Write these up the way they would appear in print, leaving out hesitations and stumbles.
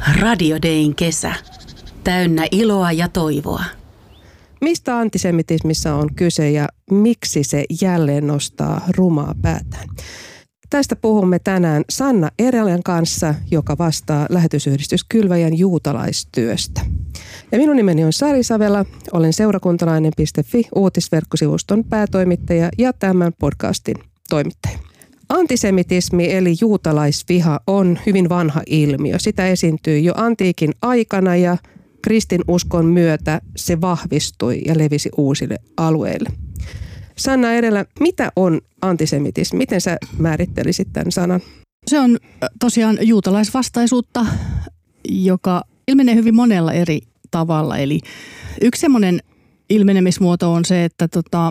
Radio Dayn kesä. Täynnä iloa ja toivoa. Mistä antisemitismissa on kyse ja miksi se jälleen nostaa rumaa päätään? Tästä puhumme tänään Sanna Erelän kanssa, joka vastaa lähetysyhdistys Kylväjän juutalaistyöstä. Ja minun nimeni on Sari Savela, olen seurakuntalainen.fi uutisverkkosivuston päätoimittaja ja tämän podcastin toimittaja. Antisemitismi eli juutalaisviha on hyvin vanha ilmiö. Sitä esiintyy jo antiikin aikana ja kristinuskon myötä se vahvistui ja levisi uusille alueille. Sanna Erelä, mitä on antisemitismi? Miten sä määrittelisit tämän sanan? Se on tosiaan juutalaisvastaisuutta, joka ilmenee hyvin monella eri tavalla. Eli yksi semmoinen ilmenemismuoto on se, että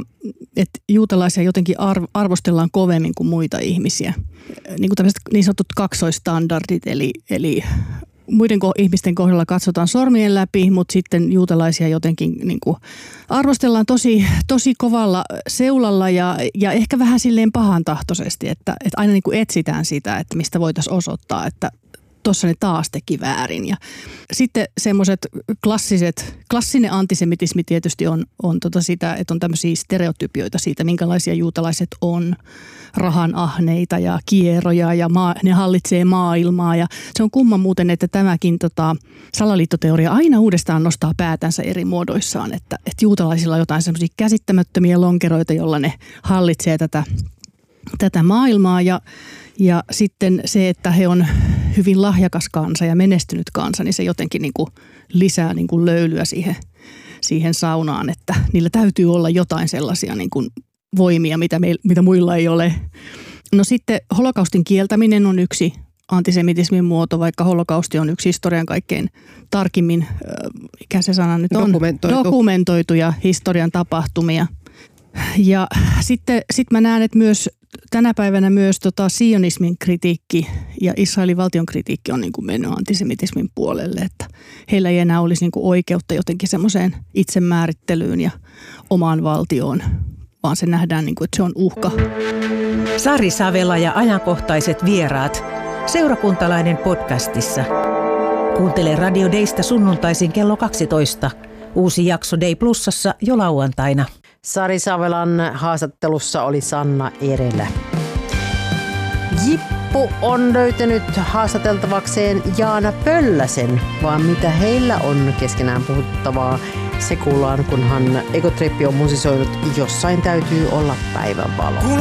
juutalaisia jotenkin arvostellaan kovemmin kuin muita ihmisiä. Niin kuin tämmöiset niin sanotut kaksoistandardit, eli muiden ihmisten kohdalla katsotaan sormien läpi, mutta sitten juutalaisia jotenkin niin kuin arvostellaan tosi kovalla seulalla ja ehkä vähän silleen pahantahtoisesti, että aina niin kuin etsitään sitä, että mistä voitaisiin osoittaa, että tuossa ne taas teki väärin. Ja sitten semmoiset klassinen antisemitismi tietysti on sitä, että on tämmöisiä stereotypioita siitä, minkälaisia juutalaiset on, rahanahneita ja kieroja ja ne hallitsee maailmaa. Ja se on kumma muuten, että tämäkin salaliittoteoria aina uudestaan nostaa päätänsä eri muodoissaan, että juutalaisilla on jotain semmoisia käsittämättömiä lonkeroita, jolla ne hallitsee tätä maailmaa ja sitten se, että he on hyvin lahjakas kansa ja menestynyt kansa, niin se jotenkin niin kuin lisää niin kuin löylyä siihen saunaan, että niillä täytyy olla jotain sellaisia niin kuin voimia, mitä muilla ei ole. No sitten holokaustin kieltäminen on yksi antisemitismin muoto, vaikka holokausti on yksi historian kaikkein tarkimmin, mikä se sana nyt on, dokumentoituja historian tapahtumia. Ja sitten mä näen, että myös tänä päivänä myös sionismin kritiikki ja Israelin valtion kritiikki on niin kuin mennyt antisemitismin puolelle, että heillä ei enää olisi niin kuin oikeutta jotenkin semmoiseen itsemäärittelyyn ja omaan valtioon, vaan se nähdään niin kuin, että se on uhka. Sari Savela ja ajankohtaiset vieraat Seurakuntalainen podcastissa. Kuuntele Radio Daysta sunnuntaisin kello 12. Uusi jakso Day Plusassa jo lauantaina. Sari Savelan haastattelussa oli Sanna Erelä. Jippu on löytänyt haastateltavakseen Jaana Pölläsen, vaan mitä heillä on keskenään puhuttavaa, se kuullaan, kunhan Egotrippi on musisoinut Jossain täytyy olla päivänvalo.